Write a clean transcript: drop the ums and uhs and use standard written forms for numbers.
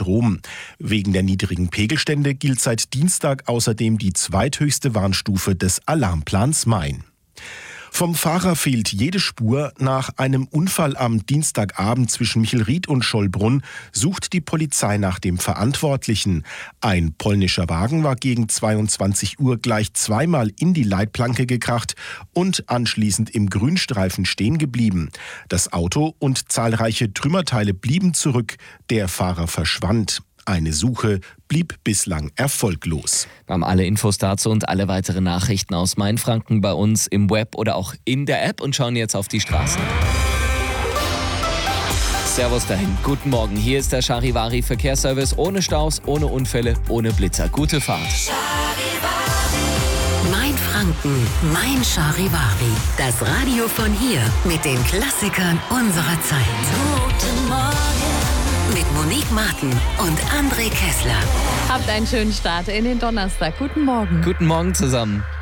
Strom. Wegen der niedrigen Pegelstände gilt seit Dienstag außerdem die zweithöchste Warnstufe des Alarmplans Main. Vom Fahrer fehlt jede Spur. Nach einem Unfall am Dienstagabend zwischen Michelried und Schollbrunn sucht die Polizei nach dem Verantwortlichen. Ein polnischer Wagen war gegen 22 Uhr gleich zweimal in die Leitplanke gekracht und anschließend im Grünstreifen stehen geblieben. Das Auto und zahlreiche Trümmerteile blieben zurück. Der Fahrer verschwand. Eine Suche blieb bislang erfolglos. Wir haben alle Infos dazu und alle weiteren Nachrichten aus Mainfranken bei uns im Web oder auch in der App und schauen jetzt auf die Straßen. Servus dahin, guten Morgen. Hier ist der Charivari Verkehrsservice ohne Staus, ohne Unfälle, ohne Blitzer. Gute Fahrt. Mainfranken, mein Charivari. Das Radio von hier mit den Klassikern unserer Zeit. Guten Morgen. Mit Monique Martin und André Kessler. Habt einen schönen Start in den Donnerstag. Guten Morgen. Guten Morgen zusammen.